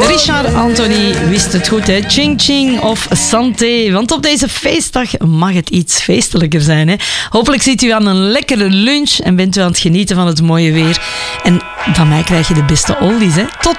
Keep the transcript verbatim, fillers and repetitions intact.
Richard Anthony wist het goed, hè? Ching ching of santé. Want op deze feestdag mag het iets feestelijker zijn, hè? Hopelijk zit u aan een lekkere lunch en bent u aan het genieten van het mooie weer. En van mij krijg je de beste oldies, hè? Tot